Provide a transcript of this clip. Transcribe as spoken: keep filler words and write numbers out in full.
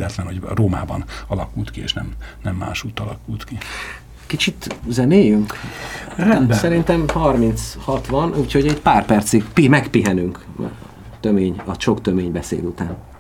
véletlen, hogy Rómában alakult ki, és nem, nem másút alakult ki. Kicsit zenéljünk? Rendben. Szerintem harminchat van, úgyhogy egy pár percig pi- megpihenünk tömény, a sok tömény beszéd után.